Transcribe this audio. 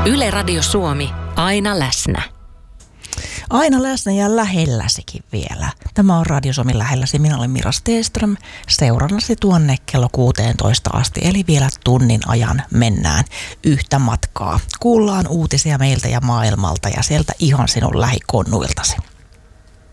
Yle Radio Suomi, aina läsnä. Aina läsnä ja lähelläsikin vielä. Tämä on Radio Suomi lähelläsi. Minä olen Mira Stenström. Seurannasi tuonne kello 16 asti, eli vielä tunnin ajan mennään yhtä matkaa. Kuullaan uutisia meiltä ja maailmalta ja sieltä ihan sinun lähikonnuiltasi.